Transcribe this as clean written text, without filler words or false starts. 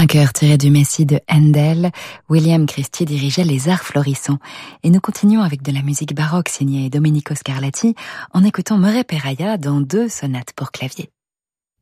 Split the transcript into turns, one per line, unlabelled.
Vainqueur tiré du Messie de Handel, William Christie dirigeait les Arts Florissants. Et nous continuons avec de la musique baroque signée Domenico Scarlatti en écoutant Murray Perahia dans 2 sonates pour clavier.